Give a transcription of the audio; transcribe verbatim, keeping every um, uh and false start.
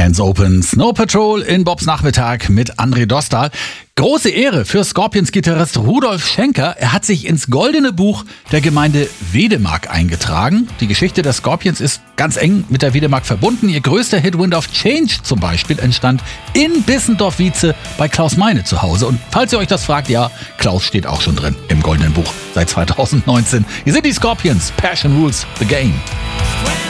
Hands Open, Snow Patrol in Bobs Nachmittag mit André Dostal. Große Ehre für Scorpions-Gitarrist Rudolf Schenker. Er hat sich ins Goldene Buch der Gemeinde Wedemark eingetragen. Die Geschichte der Scorpions ist ganz eng mit der Wedemark verbunden. Ihr größter Hit Wind of Change zum Beispiel entstand in Bissendorf-Wietze bei Klaus Meine zu Hause. Und falls ihr euch das fragt, ja, Klaus steht auch schon drin im Goldenen Buch seit zweitausendneunzehn. Hier sind die Scorpions. Passion rules the game.